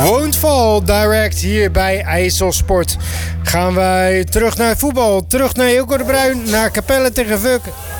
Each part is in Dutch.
Won't Fall Direct hier bij IJsselsport. Gaan wij terug naar het voetbal. Terug naar Hilco de Bruin. Naar Capelle tegen Vuk.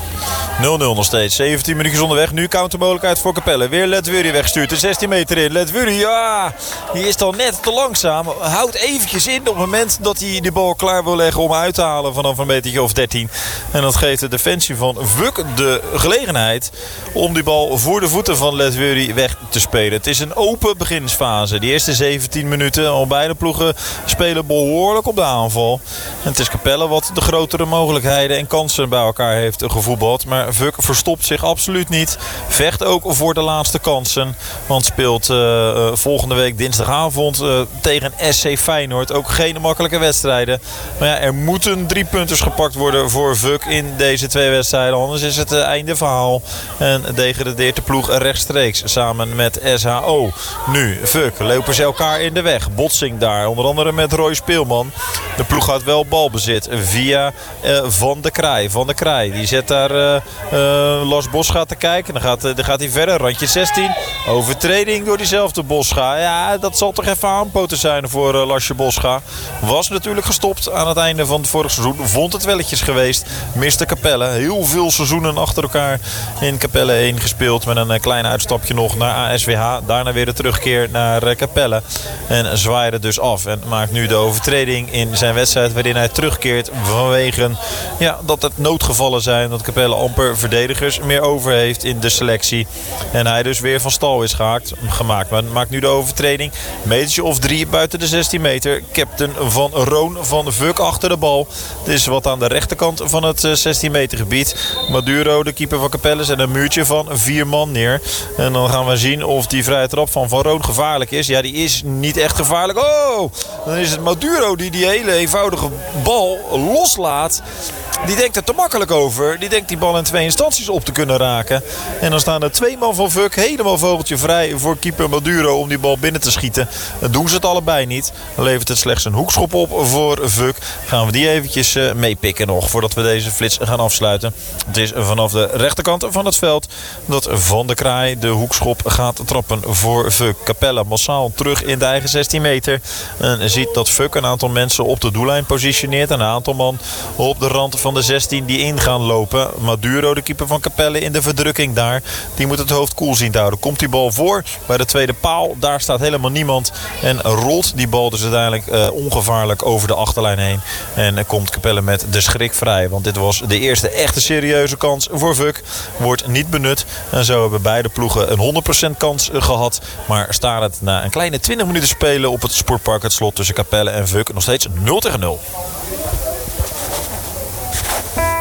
0-0 nog steeds. 17 minuutjes onderweg. Nu countermogelijkheid voor Capelle. Weer Ledwurrie wegstuurt. De 16 meter in. Ledwurrie, ja. Die is dan net te langzaam. Houdt eventjes in op het moment dat hij de bal klaar wil leggen om uit te halen vanaf een metertje of 13. En dat geeft de defensie van Vuk de gelegenheid om die bal voor de voeten van Ledwurrie weg te spelen. Het is een open beginsfase. Die eerste 17 minuten. Al beide ploegen spelen behoorlijk op de aanval. En het is Capelle wat de grotere mogelijkheden en kansen bij elkaar heeft gevoetbald. Maar Vuk verstopt zich absoluut niet. Vecht ook voor de laatste kansen. Want speelt volgende week dinsdagavond tegen SC Feyenoord. Ook geen makkelijke wedstrijden. Maar ja, er moeten 3 punters gepakt worden voor Vuk in deze 2 wedstrijden. Anders is het einde verhaal. En degradeert de ploeg rechtstreeks samen met SHO. Nu Vuk lopen ze elkaar in de weg. Botsing daar. Onder andere met Roy Speelman. De ploeg had wel balbezit via Van de Kraai. Van de Kraai die zet daar Lars Boscha te kijken. Dan gaat hij verder. Randje 16. Overtreding door diezelfde Boscha. Ja, dat zal toch even aanpoten zijn voor Larsje Boscha. Was natuurlijk gestopt aan het einde van het vorig seizoen. Vond het welletjes geweest. Miste Capelle. Heel veel seizoenen achter elkaar in Capelle 1 gespeeld. Met een klein uitstapje nog naar ASWH. Daarna weer de terugkeer naar Capelle. En zwaaide dus af. En maakt nu de overtreding in zijn wedstrijd waarin hij terugkeert vanwege dat het noodgevallen zijn. Dat Capelle amper verdedigers meer over heeft in de selectie. En hij dus weer van stal is gemaakt. Maar maakt nu de overtreding. Metertje of 3 buiten de 16 meter. Captain van Roon van Vuk achter de bal. Het is wat aan de rechterkant van het 16 meter gebied. Maduro, de keeper van Capelle, zet een muurtje van 4 man neer. En dan gaan we zien of die vrije trap van Roon gevaarlijk is. Ja, die is niet echt gevaarlijk. Oh! Dan is het Maduro die hele eenvoudige bal loslaat. Die denkt er te makkelijk over. Die denkt die bal in 2 instanties op te kunnen raken. En dan staan er 2 man van Vuk helemaal vogeltje vrij voor keeper Maduro om die bal binnen te schieten. Dat doen ze het allebei niet. Dan levert het slechts een hoekschop op voor Vuk. Gaan we die eventjes meepikken nog voordat we deze flits gaan afsluiten. Het is vanaf de rechterkant van het veld dat Van de Kraai de hoekschop gaat trappen voor Vuk. Capelle massaal terug in de eigen 16 meter. En ziet dat Vuk een aantal mensen op de doellijn positioneert. Een aantal man op de rand van de 16 die in gaan lopen. Maduro, de keeper van Capelle, in de verdrukking daar. Die moet het hoofd koel zien te houden. Komt die bal voor bij de tweede paal. Daar staat helemaal niemand. En rolt die bal dus uiteindelijk ongevaarlijk over de achterlijn heen. En komt Capelle met de schrik vrij. Want dit was de eerste echte serieuze kans voor Vuk. Wordt niet benut. En zo hebben beide ploegen een 100% kans gehad. Maar staat het na een kleine 20 minuten spelen op het sportpark het slot tussen Capelle en Vuk nog steeds 0-0.